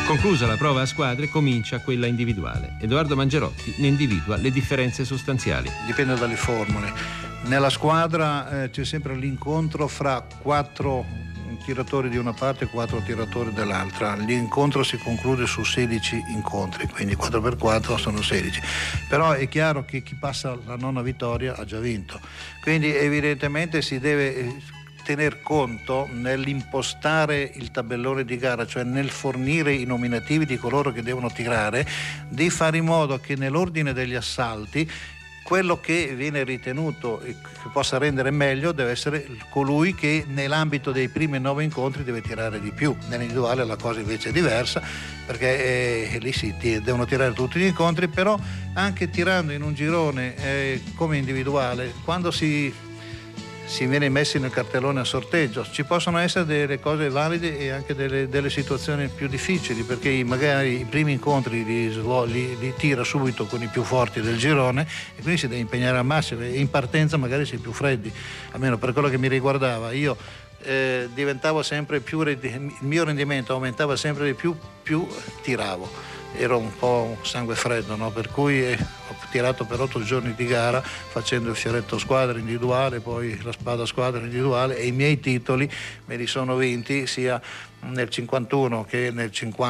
Conclusa la prova a squadre, comincia quella individuale. Edoardo Mangerotti ne individua le differenze sostanziali. Dipende dalle formule. Nella squadra c'è sempre l'incontro fra 4 tiratori di una parte e 4 tiratori dell'altra. L'incontro si conclude su 16 incontri, quindi 4x4 sono 16. Però è chiaro che chi passa la nona vittoria ha già vinto. Quindi evidentemente si deve tener conto nell'impostare il tabellone di gara, cioè nel fornire i nominativi di coloro che devono tirare, di fare in modo che nell'ordine degli assalti quello che viene ritenuto che possa rendere meglio deve essere colui che nell'ambito dei primi 9 incontri deve tirare di più. Nell'individuale la cosa invece è diversa, perché lì devono tirare tutti gli incontri, però anche tirando in un girone come individuale, quando si viene messi nel cartellone a sorteggio, ci possono essere delle cose valide e anche delle situazioni più difficili, perché magari i primi incontri li tira subito con i più forti del girone e quindi si deve impegnare al massimo, e in partenza magari si è più freddi, almeno per quello che mi riguardava. Io diventavo sempre più, il mio rendimento aumentava sempre di più tiravo. Ero un po' sangue freddo, no? Per cui ho tirato per 8 giorni di gara facendo il fioretto squadra individuale, poi la spada squadra individuale, e i miei titoli me li sono vinti sia nel 51 che nel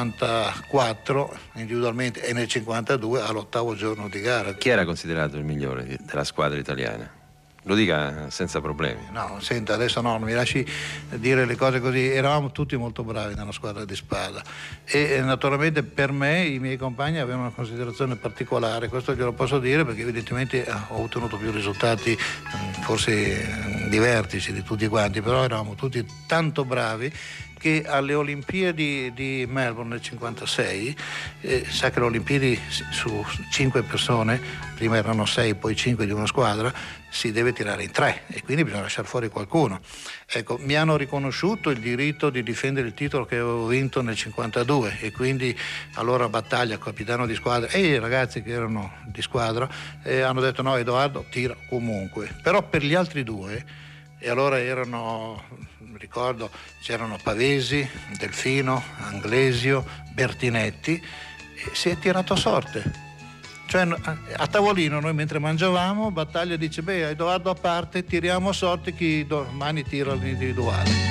54 individualmente e nel 52 all'8° giorno di gara. Chi era considerato il migliore della squadra italiana? Lo dica senza problemi. No, senta, adesso non mi lasci dire le cose così. Eravamo tutti molto bravi nella squadra di spada e naturalmente per me i miei compagni avevano una considerazione particolare, questo glielo posso dire perché evidentemente ho ottenuto più risultati, forse di vertice di tutti quanti, però eravamo tutti tanto bravi che alle Olimpiadi di Melbourne nel 56, sa che le Olimpiadi su 5 persone, prima erano 6 poi 5 di una squadra, si deve tirare in 3 e quindi bisogna lasciare fuori qualcuno. Ecco, mi hanno riconosciuto il diritto di difendere il titolo che avevo vinto nel 52 e quindi allora Battaglia, capitano di squadra, e i ragazzi che erano di squadra hanno detto no, Edoardo tira comunque, però per gli altri 2, e allora ricordo, c'erano Pavesi, Delfino, Anglesio, Bertinetti, e si è tirato a sorte. Cioè a tavolino noi mentre mangiavamo, Battaglia dice Edoardo a parte, tiriamo a sorte chi domani tira l'individuale.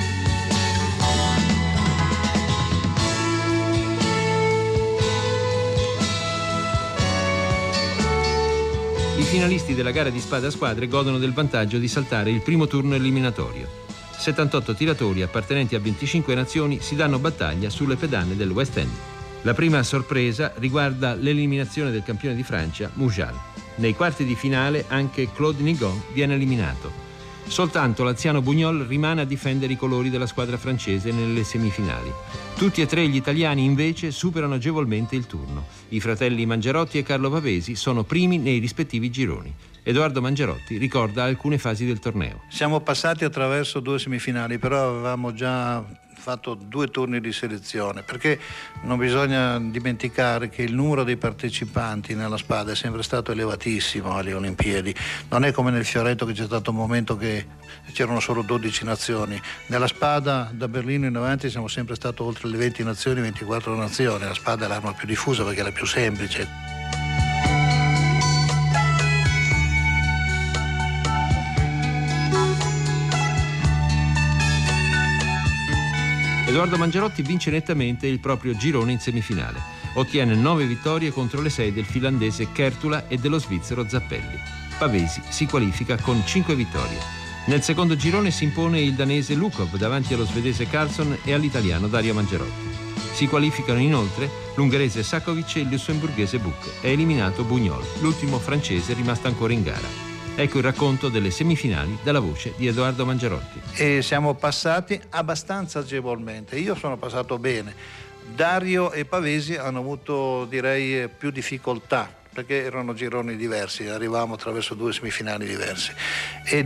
I finalisti della gara di spada a squadre godono del vantaggio di saltare il primo turno eliminatorio. 78 tiratori appartenenti a 25 nazioni si danno battaglia sulle pedane del West End. La prima sorpresa riguarda l'eliminazione del campione di Francia, Mujal. Nei quarti di finale anche Claude Nigon viene eliminato. Soltanto l'anziano Bugnol rimane a difendere i colori della squadra francese nelle semifinali. Tutti e 3 gli italiani invece superano agevolmente il turno. I fratelli Mangerotti e Carlo Pavesi sono primi nei rispettivi gironi. Edoardo Mangerotti ricorda alcune fasi del torneo. Siamo passati attraverso 2 semifinali, però avevamo già fatto 2 turni di selezione, perché non bisogna dimenticare che il numero dei partecipanti nella spada è sempre stato elevatissimo alle Olimpiadi. Non è come nel fioretto che c'è stato un momento che c'erano solo 12 nazioni. Nella spada da Berlino in avanti siamo sempre stati oltre le 20 nazioni, 24 nazioni. La spada è l'arma più diffusa perché è la più semplice. Edoardo Mangerotti vince nettamente il proprio girone in semifinale. Ottiene 9 vittorie contro le 6 del finlandese Kertula e dello svizzero Zappelli. Pavesi si qualifica con 5 vittorie. Nel secondo girone si impone il danese Lukov davanti allo svedese Carlsson e all'italiano Dario Mangerotti. Si qualificano inoltre l'ungherese Sakovic e il lussemburghese Buch. È eliminato Bugnol, l'ultimo francese rimasto ancora in gara. Ecco il racconto delle semifinali dalla voce di Edoardo Mangerotti. E siamo passati abbastanza agevolmente. Io sono passato bene. Dario e Pavesi hanno avuto, direi, più difficoltà perché erano gironi diversi, arrivavamo attraverso 2 semifinali diverse. E